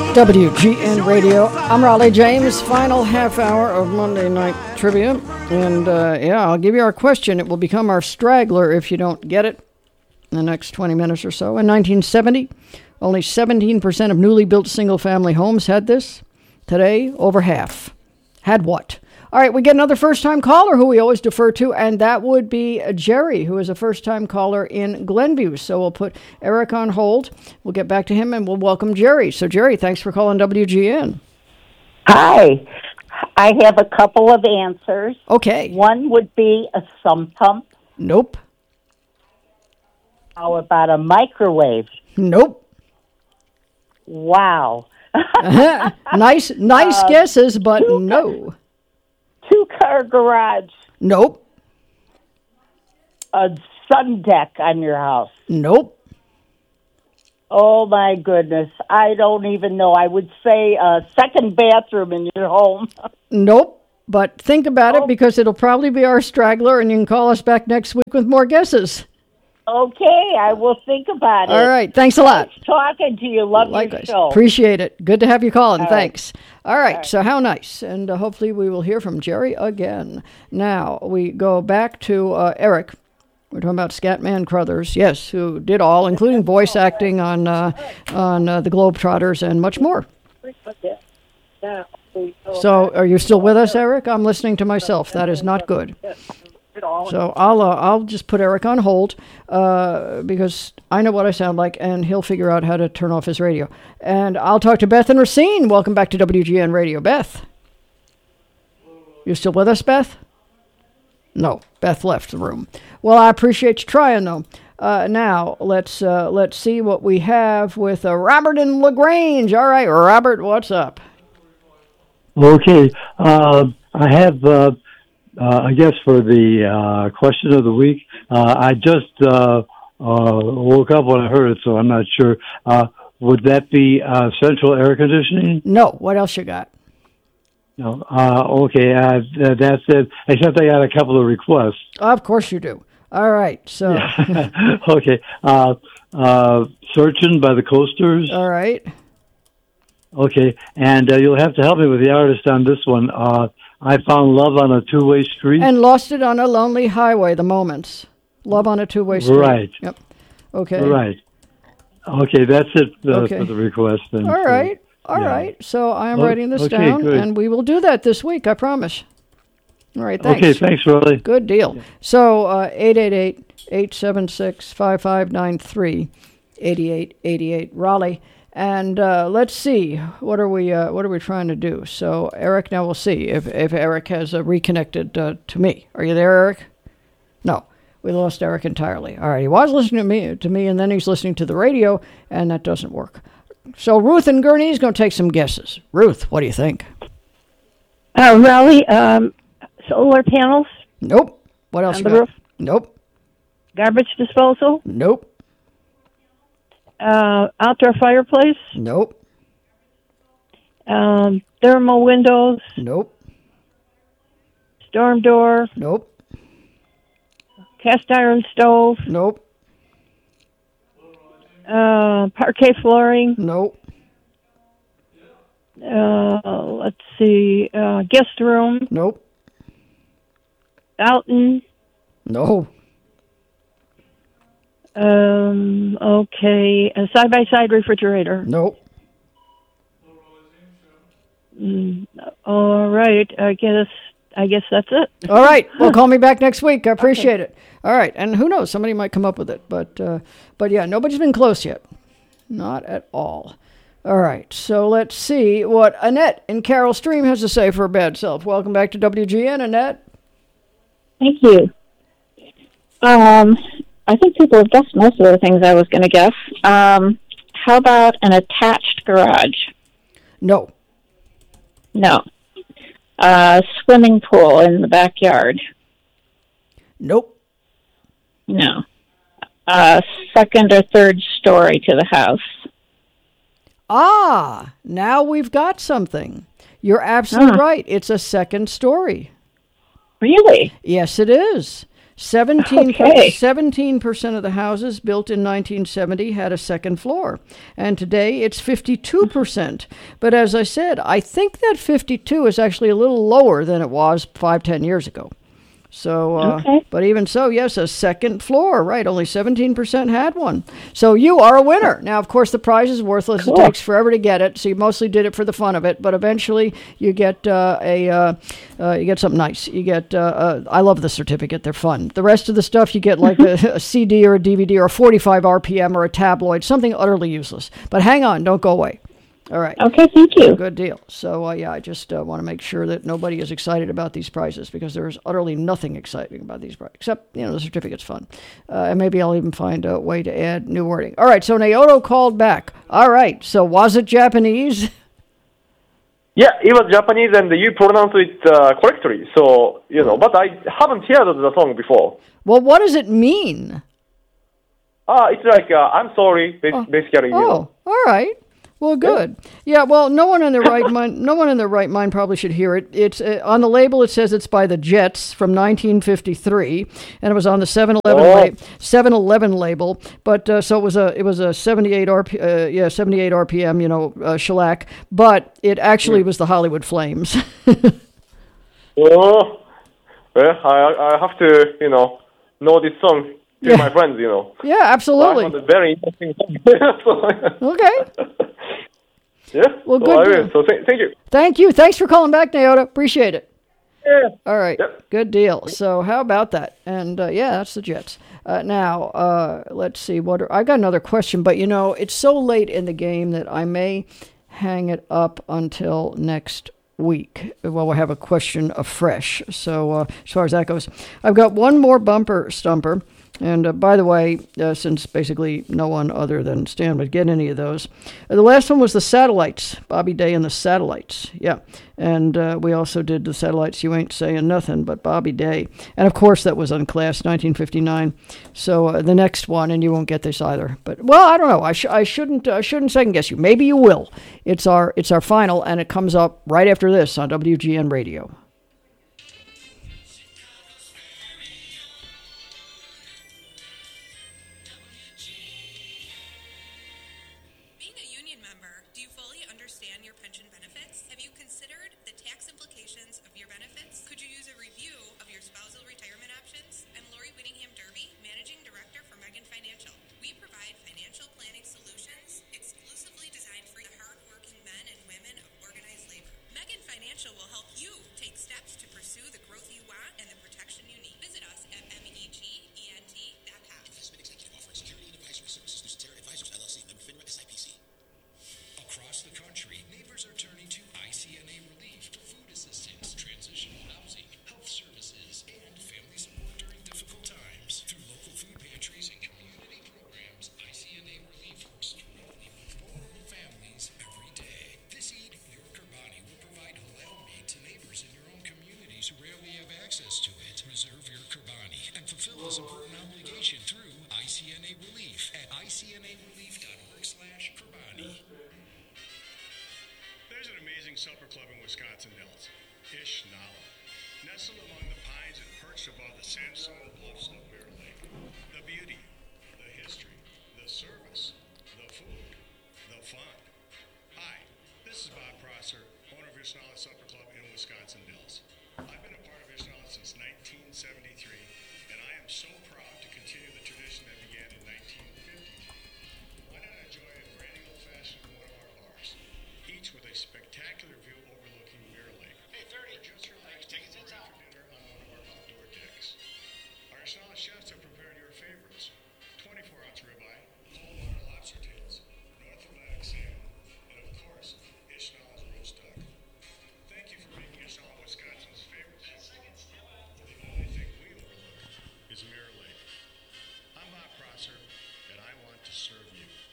WGN Radio. I'm Raleigh James. Final half hour of Monday Night Trivia. And I'll give you our question. It will become our straggler if you don't get it in the next 20 minutes or so. In 1970, only 17% of newly built single-family homes had this. Today, over half. Had what? All right, we get another first-time caller who we always defer to, and that would be Jerry, who is a first-time caller in Glenview. So we'll put Eric on hold. We'll get back to him, and we'll welcome Jerry. So, Jerry, thanks for calling WGN. Hi. I have a couple of answers. Okay. One would be a sump pump. Nope. How about a microwave? Nope. Wow. Nice guesses, but no. Two-car garage. Nope. A sun deck on your house. Nope. Oh, my goodness. I don't even know. I would say a second bathroom in your home. Nope. But think about it, because it'll probably be our straggler, and you can call us back next week with more guesses. Okay, I will think about it. All right. Thanks a lot. Nice talking to you. Love your show. Appreciate it. Good to have you calling. All Thanks. right. All right. So how nice. And hopefully we will hear from Jerry again. Now we go back to Eric. We're talking about Scatman Crothers, yes, who did all, including voice acting on the Globetrotters and much more. So are you still with us, Eric? I'm listening to myself. That is not good. So I'll just put Eric on hold because I know what I sound like, and he'll figure out how to turn off his radio. And I'll talk to Beth and Racine. Welcome back to WGN Radio. Beth, you still with us, Beth? No, Beth left the room. Well, I appreciate you trying, though. Now let's see what we have with Robert in LaGrange. All right, Robert, what's up? Okay, I have. I guess for the question of the week, I just woke up when I heard it, so I'm not sure. Would that be central air conditioning? No. What else you got? No. Okay, that's it. Except I got a couple of requests. Of course you do. All right, so. Okay. Searching by the Coasters. All right. Okay, and you'll have to help me with the artist on this one. I found love on a two-way street. And lost it on a lonely highway, the Moments. Love on a two-way street. Right. Yep. Okay. Right. Okay, that's it Okay. for the request. Then. All right. All right. So I am writing this down, good. and we will do that this week, I promise. All right, thanks. Okay, thanks, Rolly. Good deal. So 888-876-5593, 8888 Raleigh. And let's see, what are we trying to do? So Eric, now we'll see if Eric has reconnected to me. Are you there, Eric? No, we lost Eric entirely. All right, he was listening to me, and then he's listening to the radio, and that doesn't work. So Ruth and Gurney is going to take some guesses. Ruth, what do you think? Raleigh, solar panels? Nope. What else? On the roof? Nope. Garbage disposal? Nope. Outdoor fireplace? Nope. Thermal windows? Nope. Storm door? Nope. Cast iron stove? Nope. Parquet flooring? Nope. Let's see. Guest room? Nope. Fountain? No. Okay. A side-by-side refrigerator? Nope. All right. I guess that's it. All right. Well, call me back next week. I appreciate it. All right. And who knows? Somebody might come up with it. But yeah, nobody's been close yet. Not at all. All right. So let's see what Annette in Carroll Stream has to say for her bad self. Welcome back to WGN, Annette. Thank you. I think people have guessed most of the things I was going to guess. How about an attached garage? No. No. Swimming pool in the backyard? Nope. No. Second or third story to the house? Ah, now we've got something. You're absolutely right. It's a second story. Really? Yes, it is. Okay. 17% of the houses built in 1970 had a second floor, and today it's 52%. But as I said, I think that 52 is actually a little lower than it was 5-10 years ago. So, Okay. but even so, yes, a second floor, right? Only 17% had one. So you are a winner. Now, of course, the prize is worthless. Cool. It takes forever to get it. So you mostly did it for the fun of it, but eventually you get you get something nice. You get I love the certificate. They're fun. The rest of the stuff you get like a CD or a DVD or a 45 RPM or a tabloid, something utterly useless. But hang on, don't go away. All right. Okay, thank you. Good deal. So, yeah, I just want to make sure that nobody is excited about these prizes because there is utterly nothing exciting about these prizes, except, the certificate's fun. And maybe I'll even find a way to add new wording. All right, so Naoto called back. All right, so was it Japanese? Yeah, it was Japanese, and you pronounced it correctly. So, but I haven't heard the song before. Well, what does it mean? It's like, I'm sorry, basically, Oh, all right. Well, good. Yeah. Well, no one in their right mind. No one in their right mind probably should hear it. It's on the label. It says it's by the Jets from 1953, and it was on the 7-Eleven label. But so it was a 78 RPM. Shellac. But it actually was the Hollywood Flames. Oh, well, I have to know this song to my friends. Yeah, absolutely. I found it very interesting song. Okay. Yeah. Well, good. So thank you. Thank you. Thanks for calling back, Naoto. Appreciate it. Yeah. All right. Yep. Good deal. So how about that? And that's the Jets. Now, let's see. I got another question, but it's so late in the game that I may hang it up until next week. Well, we'll have a question afresh. So as far as that goes, I've got one more bumper stumper. And by the way, since basically no one other than Stan would get any of those, the last one was the Satellites, Bobby Day and the Satellites. Yeah. And we also did the Satellites, You Ain't Saying Nothing, but Bobby Day. And of course, that was Unclassed, 1959. So the next one, and you won't get this either. But, well, I don't know. I shouldn't second guess you. Maybe you will. It's our final, and it comes up right after this on WGN Radio. Supper Club in Wisconsin Dells, Ish Nala, nestled among the pines and perched above the sandstone bluffs of Mirror Lake. The beauty, the history, the service, the food, the fun. Hi, this is Bob Prosser, owner of Ish Nala Supper Club in Wisconsin Dells. I've been a part of Ish Nala since 1973, and I am so proud to continue the tradition that began in 1953. Why not enjoy a brand new old-fashioned from one of our bars? Each with a spectacular view overlooking Mirror Lake. Hey, 30. Just